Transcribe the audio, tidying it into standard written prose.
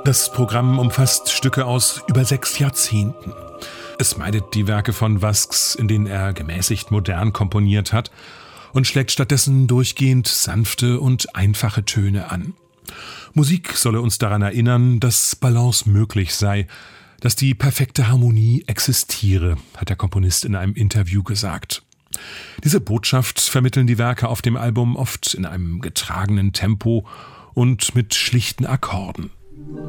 Das Programm umfasst Stücke aus über 6 Jahrzehnten. Es meidet die Werke von Vasks, in denen er gemäßigt modern komponiert hat, und schlägt stattdessen durchgehend sanfte und einfache Töne an. Musik solle uns daran erinnern, dass Balance möglich sei, dass die perfekte Harmonie existiere, hat der Komponist in einem Interview gesagt. Diese Botschaft vermitteln die Werke auf dem Album oft in einem getragenen Tempo und mit schlichten Akkorden.